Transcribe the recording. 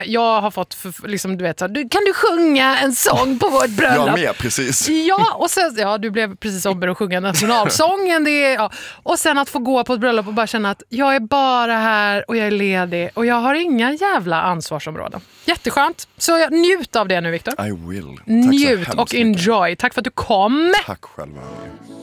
Jag har fått, liksom, du vet, så, kan du sjunga en sång på vårt bröllop? Jag med, precis. Ja, och sen, du blev precis ombedd att sjunga nationalsången. Och sen att få gå på ett bröllop och bara känna att jag är bara här och jag är ledig och jag har inga jävla ansvarsområden. Jätteskönt. Så njut av det nu, Viktor. I will. Njut och enjoy. Tack för att du kom. Tack själva.